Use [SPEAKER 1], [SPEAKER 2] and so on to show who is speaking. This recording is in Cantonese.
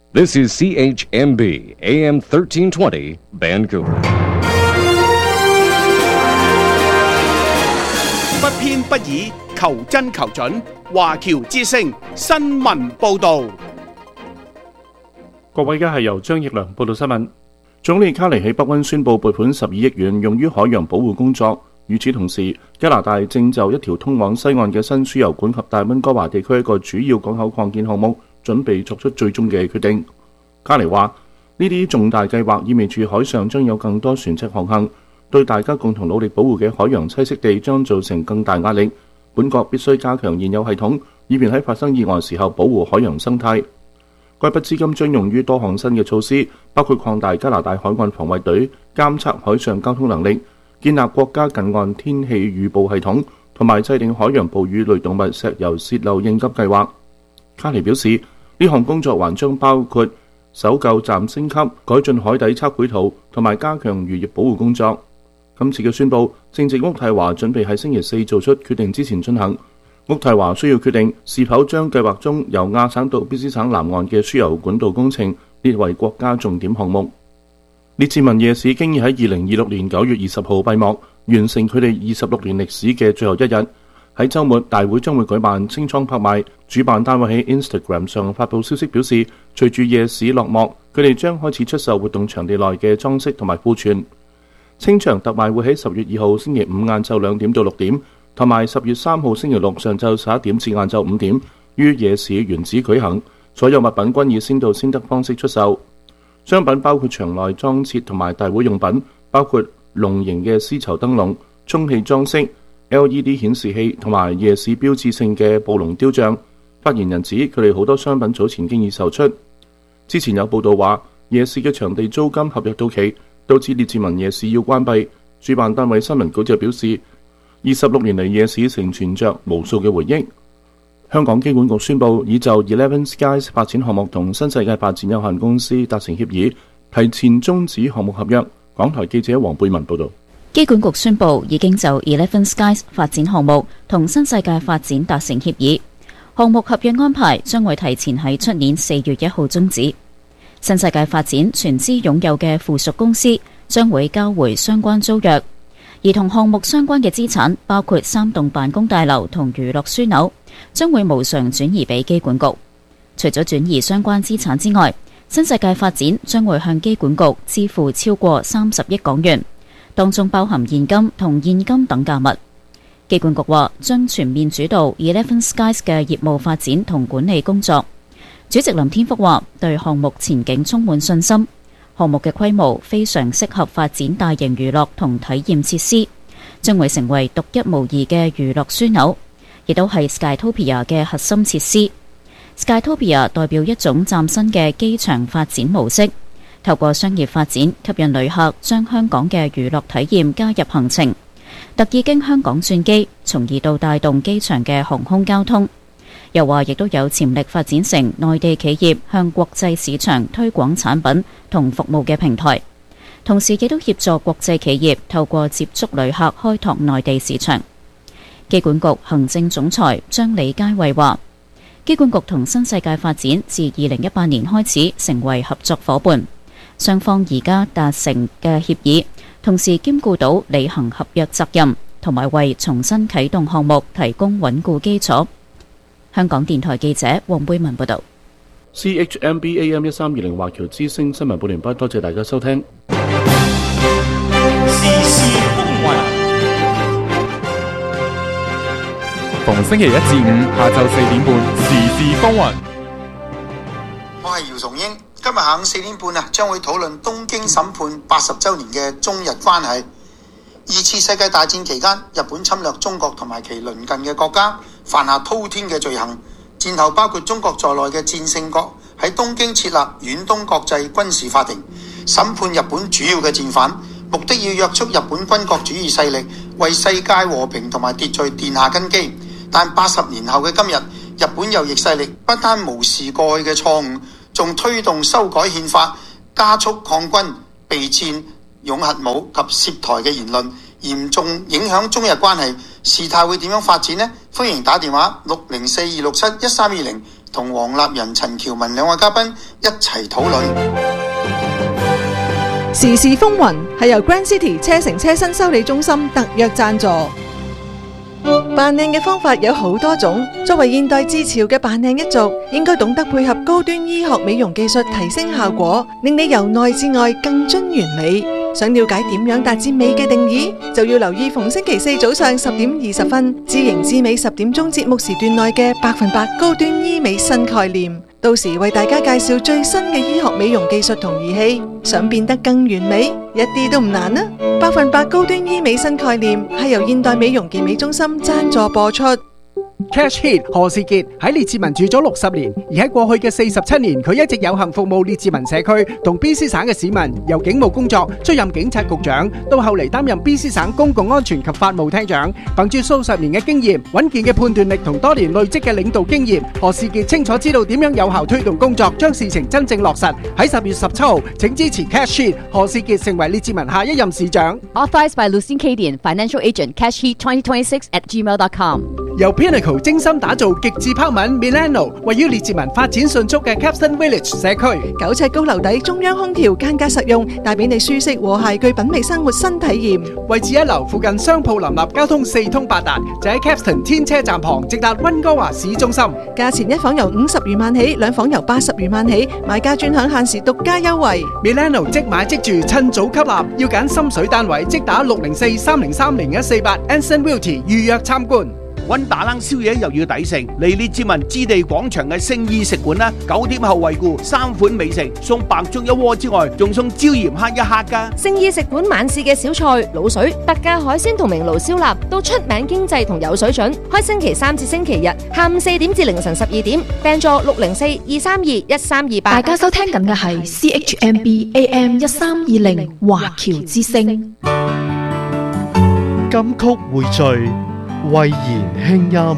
[SPEAKER 1] This is CHMB AM 1320 Vancouver。
[SPEAKER 2] 不偏不倚，求真求準。華僑之聲新聞報導。
[SPEAKER 3] 各位，而家係由張奕良報道新聞。總理卡尼喺北溫宣布撥款12億元用於海洋保護工作。與此同時，加拿大正就一條通往西岸嘅新輸油管及大溫哥華地區一個主要港口擴建項目準備作出最終嘅決定。卡尼話：呢啲重大計劃意味住海上將有更多船隻航行，對大家共同努力保護嘅海洋棲息地將造成更大壓力。本國必須加強現有系統，以便喺發生意外時候保護海洋生態。該筆資金將用於多項新嘅措施，包括擴大加拿大海岸防衛隊監測海上交通能力，建立國家近岸天氣預報系統，同埋制定海洋哺乳類動物石油泄漏應急計劃。卡尼表示，呢項工作還將包括搜救站升級、改進海底測繪圖，同埋加強漁業保護工作。今次嘅宣佈正值渥太華準備喺星期四做出決定之前進行。渥太華需要決定是否將計劃中由亞省到卑詩省南岸嘅輸油管道工程列為國家重點項目。列治文夜市經已喺2026年9月20號閉幕，完成佢哋26年歷史嘅最後一日。喺週末，大會將會舉辦清倉拍賣。主辦單位喺 Instagram 上發布消息表示，隨住夜市落幕，佢哋將開始出售活動場地內嘅裝飾同埋庫存。清場特賣會喺10月2號星期五晏晝2點到6點，同埋10月3號星期六上晝11點至晏晝5點，於夜市原址舉行。所有物品均以先到先得方式出售。商品包括場內裝設同埋大會用品，包括龍形嘅絲綢燈籠、充氣裝飾、LED 顯示器同埋夜市標誌性嘅暴龍雕像。發言人指佢哋好多商品早前經已售出。之前有報道話，夜市嘅場地租金合約到期，導致列治文夜市要關閉。主辦單位新聞稿就表示，26年嚟夜市承傳着無數嘅回憶。香港機管局宣布已就 Eleven Skies 發展項目同新世界發展有限公司達成協議，提前終止項目合約。港台記者黃貝文報道。
[SPEAKER 4] 機管局宣布已經就 Eleven Skies 發展項目同新世界發展達成協議，項目合約安排將會提前喺出年4月1號終止。新世界發展全資擁有嘅附屬公司將會交回相關租約，而同項目相關嘅資產包括3棟辦公大樓同娛樂樞紐，將會無償轉移俾機管局。除咗轉移相關資產之外，新世界發展將會向機管局支付超過30億港元，當中包含現金同現金等價物。機管局話將全面主導 Eleven Skies 嘅業務發展同管理工作。主席林天福話對項目前景充滿信心，項目嘅規模非常適合發展大型娛樂同體驗設施，將會成為獨一無二嘅娛樂樞紐，亦都係 Skytopia 嘅核心設施。Skytopia 代表一種嶄新嘅機場發展模式，透過商業發展吸引旅客將香港嘅娛樂體驗加入行程，特意經香港轉機，從而到帶動機場嘅航空交通。又話亦都有潛力發展成內地企業向國際市場推廣產品同服務嘅平台，同時亦都協助國際企業透過接觸旅客開拓內地市場。機管局行政總裁張李佳慧話，機管局同新世界發展自2018年開始成為合作夥伴，雙方而家達成嘅協議，同時兼顧到履行合約責任，同埋為重新啟動項目提供穩固基礎。香港電台記者黃貝文報道。
[SPEAKER 3] CHMB AM 1320華僑之聲新聞報完畢，多謝大家收聽。
[SPEAKER 5] 時事風雲，逢星期1至5下晝4點半，時事風雲。
[SPEAKER 6] 我係姚崇英，今日下午4點半將會討論東京審判80週年嘅中日關係。2次世界大戰期間，日本侵略中國同埋其鄰近嘅國家，犯下滔天嘅罪行。戰後包括中國在內嘅戰勝國喺東京設立遠東國際軍事法庭，審判日本主要嘅戰犯，目的要約束日本軍國主義勢力，為世界和平同埋秩序奠下根基。但80年後嘅今日，日本右翼勢力不單無視過去嘅錯誤，仲推動修改憲法，加速抗軍備戰、擁核武及涉台嘅言論，嚴重影響中日關係。事態會點樣發展呢？歡迎打電話6042671320 同黃立仁、陳喬文兩位嘉賓一齊討論。
[SPEAKER 7] 時事風雲係由 Grand City 車城車新修理中心特約贊助。扮靚嘅方法有好多種，作為現代至潮嘅扮靚一族，應該懂得配合高端醫學美容技術提升效果，令你由內至外更臻完美。想了解點樣達至美嘅定義，就要留意逢星期四早上10:20，知型知美10點鐘節目時段內嘅100%高端醫美新概念。到時為大家介紹最新嘅醫學美容技術同儀器，想變得更完美，一啲都唔難啊！100%高端醫美新概念係由現代美容健美中心贊助播出。
[SPEAKER 8] Cash Hit 何士傑喺列治文住咗60年，而喺過去嘅47年，佢一直有幸服務列治文社區同 BC 省嘅市民，由警務工作出任警察局長，到後嚟擔任 BC 省公共安全及法務廳長。憑住數十年嘅經驗、穩健嘅判斷力同多年累積嘅領導經驗，何士傑清楚知道點樣有效推動工作，將事情真正落實。喺10月17號，請支持 Cash Hit 何士傑成為列治文下一任市長。
[SPEAKER 9] Authorized by Lucien Cadian, Financial Agent, Cash Heat 2026@gmail.com。
[SPEAKER 8] 由 Pinnacle 精心打造極致拋紋 Milano， 位於列治文發展迅速嘅 Capstan Village 社區
[SPEAKER 7] ，9尺高樓底，中央空調，間隔實用，帶俾你舒適和諧具品味生活新體驗。
[SPEAKER 8] 位置一樓，附近商鋪林立，交通4通8達，就喺 Capstan 天車站旁，直達溫哥華市中心。
[SPEAKER 7] 價錢一房由50餘萬起，兩房由80餘萬起，買家專享限時獨家優惠。
[SPEAKER 8] Milano 即買即住，趁早吸納，要揀心水單位，即打604-303-0148 Anson Realty 預約參觀。
[SPEAKER 2] 搵打冷宵夜又要抵食，嚟列治文置地廣場嘅星意食館啦，9點後惠顧3款美食，送白粥一鍋之外，仲送椒鹽蝦一克噶。
[SPEAKER 10] 星意食館晚市嘅小菜、滷水、特價海鮮同明爐燒臘都出名經濟同有水準，開星期3至星期日下午4點至凌晨12點，訂座604-232-1328。
[SPEAKER 11] 大家收聽緊嘅係 CHMB AM 1320華僑之聲。
[SPEAKER 12] 金曲匯聚，慧言輕音。